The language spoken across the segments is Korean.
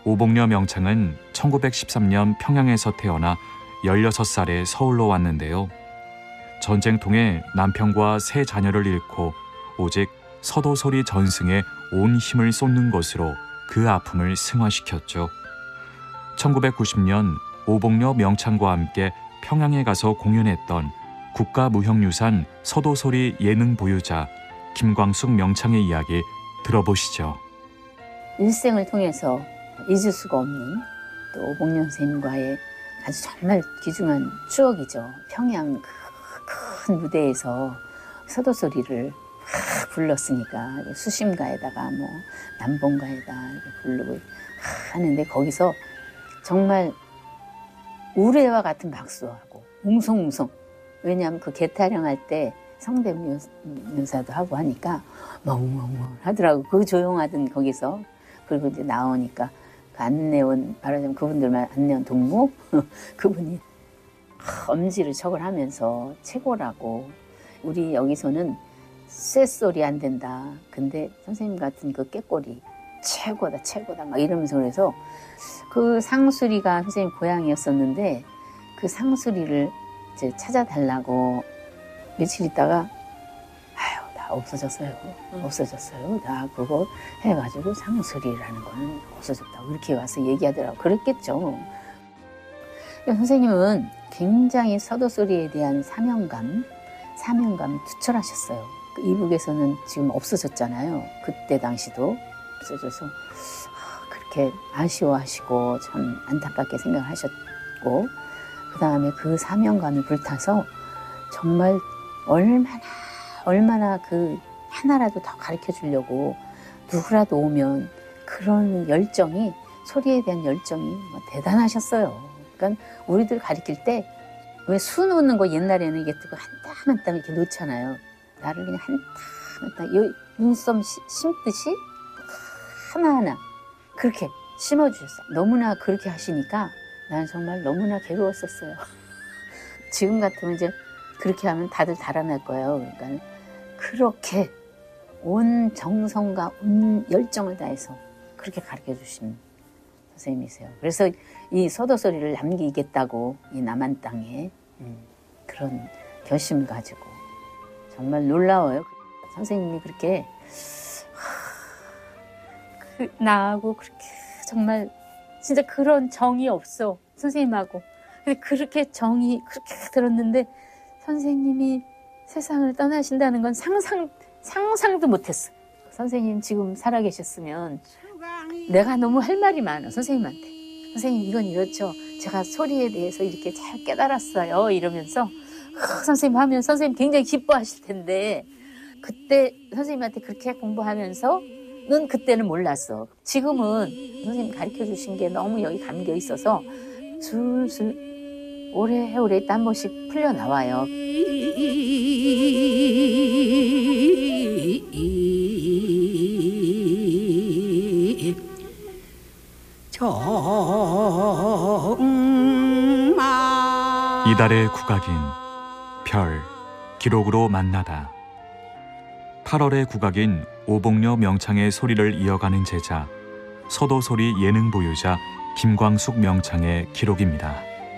오복녀 명창은 1913년 평양에서 태어나 16살에 서울로 왔는데요. 전쟁 통해 남편과 세 자녀를 잃고 오직 서도소리 전승에 온 힘을 쏟는 것으로 그 아픔을 승화시켰죠. 1990년 오복녀 명창과 함께 평양에 가서 공연했던 국가무형유산 서도소리 예능 보유자 김광숙 명창의 이야기 들어보시죠. 일생을 통해서 잊을 수가 없는 또 오복녀 선생님과의 아주 정말 귀중한 추억이죠. 평양 큰 무대에서 서도소리를 불렀으니까 수심가에다가 뭐 남봉가에다 부르고 하는데 거기서 정말 우레와 같은 박수하고 웅성웅성, 왜냐하면 그 개타령할 때 성대묘사도 하고 하니까 멍멍멍 하더라고. 그 조용하던 거기서. 그리고 이제 나오니까 그 안내원, 말하자면 그분들만 안내원 동무 그분이 엄지를 척을 하면서 최고라고. 우리 여기서는 쇳소리 안 된다. 근데 선생님 같은 그 꾀꼬리 최고다 최고다 막 이러면서 그래서 그 상수리가 선생님 고향이었었는데 그 상수리를 이제 찾아달라고 며칠 있다가 아유 다 없어졌어요. 없어졌어요. 다 그거 해가지고 상수리라는 거는 없어졌다고 이렇게 와서 얘기하더라고. 그랬겠죠. 선생님은 굉장히 서도소리에 대한 사명감 투철하셨어요. 이북에서는 지금 없어졌잖아요. 그때 당시도 없어져서 그렇게 아쉬워하시고 참 안타깝게 생각하셨고 그 다음에 그 사명감이 불타서 정말 얼마나 그 하나라도 더 가르쳐 주려고 누구라도 오면 그런 열정이 소리에 대한 열정이 대단하셨어요. 그러니까 우리들 가르칠 때 왜 수 놓는 거 옛날에는 이게 뜨고 한 땀 한 땀 이렇게 놓잖아요. 나를 그냥 한 땀 한 땀 눈썹 심듯이 하나하나 그렇게 심어주셨어요. 너무나 그렇게 하시니까 나는 정말 너무나 괴로웠었어요. 지금 같으면 이제 그렇게 하면 다들 달아날 거예요. 그러니까 그렇게 온 정성과 온 열정을 다해서 그렇게 가르쳐 주신 선생님이세요. 그래서 이 서도소리를 남기겠다고 이 남한 땅에 그런 결심 가지고 정말 놀라워요. 선생님이 그렇게 나하고 그렇게 정말 진짜 그런 정이 없어 선생님하고. 근데 그렇게 정이 그렇게 들었는데 선생님이 세상을 떠나신다는 건 상상도 못했어. 선생님 지금 살아계셨으면 내가 너무 할 말이 많아 선생님한테. 선생님 이건 이렇죠. 제가 소리에 대해서 이렇게 잘 깨달았어요 이러면서 선생님 하면 선생님 굉장히 기뻐하실 텐데 그때 선생님한테 그렇게 공부하면서 는 그때는 몰랐어. 지금은 선생님 가르쳐 주신 게 너무 여기 감겨 있어서 슬슬 오래오래 한 번씩 풀려 나와요. 이달의 국악인 별 기록으로 만나다. 8월의 국악인 오복녀 명창의 소리를 이어가는 제자 서도소리 예능 보유자 김광숙 명창의 기록입니다.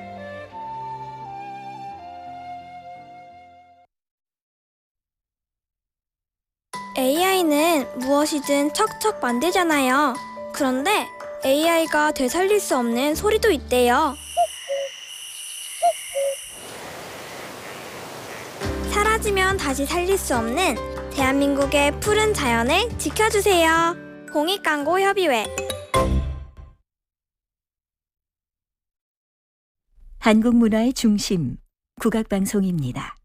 AI는 무엇이든 척척 만들잖아요. 그런데 AI가 되살릴 수 없는 소리도 있대요. 사라지면 다시 살릴 수 없는 대한민국의 푸른 자연을 지켜주세요. 공익광고협의회. 한국문화의 중심 국악방송입니다.